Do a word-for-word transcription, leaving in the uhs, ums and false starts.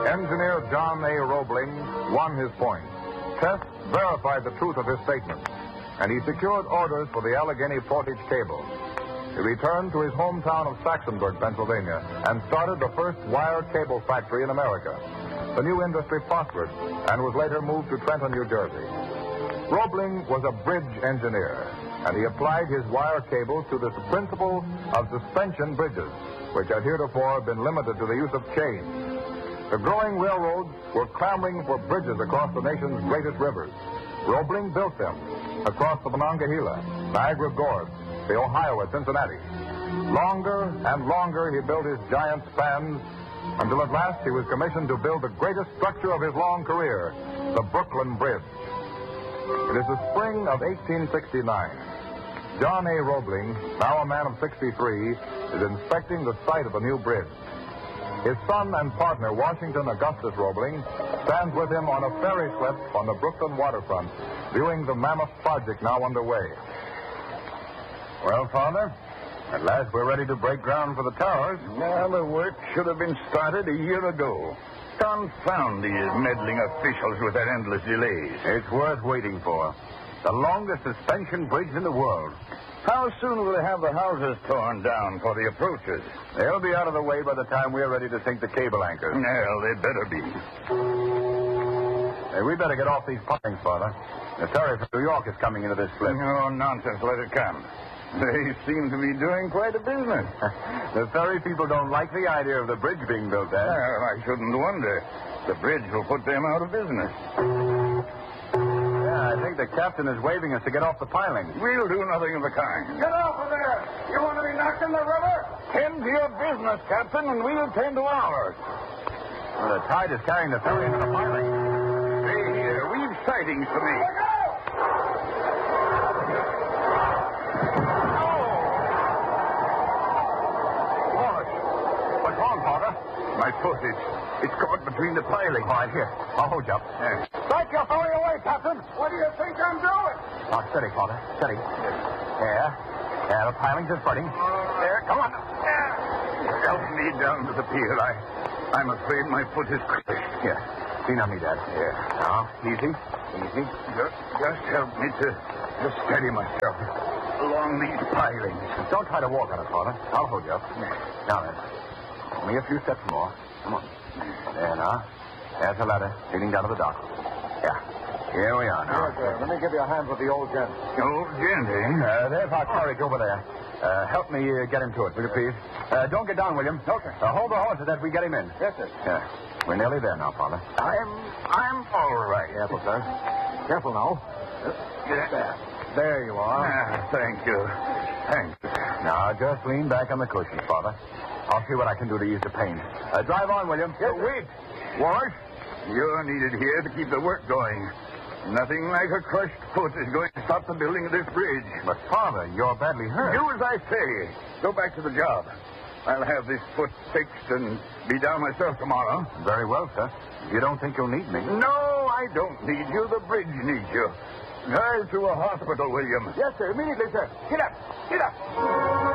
Engineer John A. Roebling won his point. Tests verified the truth of his statement, and he secured orders for the Allegheny Portage cable. He returned to his hometown of Saxonburg, Pennsylvania, and started the first wire cable factory in America. The new industry prospered and was later moved to Trenton, New Jersey. Roebling was a bridge engineer, and he applied his wire cables to the principle of suspension bridges, which had heretofore been limited to the use of chains. The growing railroads were clamoring for bridges across the nation's greatest rivers. Roebling built them across the Monongahela, Niagara Gorge, the Ohio at Cincinnati. Longer and longer he built his giant spans until at last he was commissioned to build the greatest structure of his long career, the Brooklyn Bridge. It is the spring of eighteen sixty-nine. John A. Roebling, now a man of sixty-three, is inspecting the site of the new bridge. His son and partner, Washington Augustus Roebling, stands with him on a ferry slip on the Brooklyn waterfront, viewing the mammoth project now underway. Well, Father, at last we're ready to break ground for the towers. Well, the work should have been started a year ago. Confound these meddling officials with their endless delays. It's worth waiting for. The longest suspension bridge in the world. How soon will they have the houses torn down for the approaches? They'll be out of the way by the time we're ready to sink the cable anchors. Well, they better be. Hey, we better get off these pilings, Father. The ferry from New York is coming into this slip. Oh, nonsense. Let it come. They seem to be doing quite a business. The ferry people don't like the idea of the bridge being built there. Well, I shouldn't wonder. The bridge will put them out of business. Yeah, I think the captain is waving us to get off the piling. We'll do nothing of the kind. Get off of there! You want to be knocked in the river? Tend to your business, Captain, and we'll tend to ours. Well, the tide is carrying the ferry into the piling. Stay here. We've sightings to make. Look out! What's wrong, Father? My foot, it's, it's caught between the pilings. All right, here. I'll hold you up. Yeah. Strike your ferry away, Captain! What do you think I'm doing? Now, steady, Father. Steady. There. There, the pilings are spreading. There, come on. Help me down to the pier. I, I'm afraid my foot is crushed. Here. Lean on me, Dad. Here. Now, easy. Easy. Just, just help me to, to steady myself along these pilings. Don't try to walk on it, Father. I'll hold you up. Now then. Only a few steps more. Come on. There now. There's a ladder leading down to the dock. Yeah. Here we are now. Yes, sir. Let me give you a hand with the old gent. Old gent, eh? Uh, there's our carriage over there. Uh, help me uh, get into it, will you please? Uh, don't get down, William. Okay. Uh, hold the horses as we get him in. Yes, sir. Yeah. We're nearly there now, Father. I'm, I'm all right. Careful, sir. Careful now. There. There you are. Ah, thank you. Thank you. Now, just lean back on the cushions, Father. I'll see what I can do to ease the pain. Uh, drive on, William. Yes, wait. Wash, you're needed here to keep the work going. Nothing like a crushed foot is going to stop the building of this bridge. But, Father, you're badly hurt. Do as I say. Go back to the job. I'll have this foot fixed and be down myself tomorrow. Very well, sir. You don't think you'll need me? No, I don't need you. The bridge needs you. Drive to a hospital, William. Yes, sir. Immediately, sir. Get up. Get up.